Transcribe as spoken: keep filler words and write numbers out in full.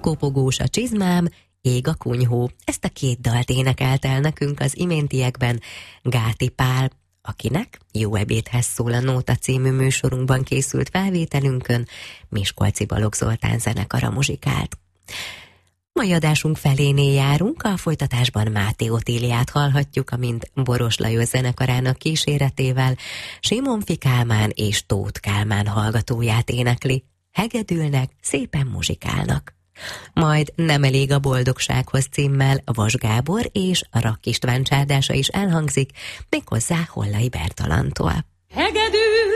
Kopogós a csizmám, ég a kunyhó. Ezt a két dalt énekelt el nekünk az iméntiekben Gáti Pál, akinek Jó ebédhez szól a Nóta című műsorunkban készült felvételünkön Miskolci Balogh Zoltán zenekara muzsikált. Mai adásunk felénél járunk, a folytatásban Máté Otíliát hallhatjuk, amint Boros Lajos zenekarának kíséretével Simonfi Kálmán és Tóth Kálmán hallgatóját énekli. Hegedülnek, szépen muzsikálnak. Majd Nem elég a boldogsághoz címmel Vas Gábor és Rakk István csádása is elhangzik, méghozzá Hollai Bertalantól. Hegedű!